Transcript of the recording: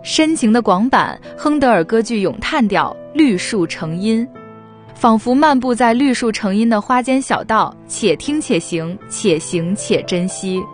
深情的广板，亨德尔歌剧咏叹调，绿树成荫，仿佛漫步在绿树成荫的花间小道，且听且行，且行且珍惜。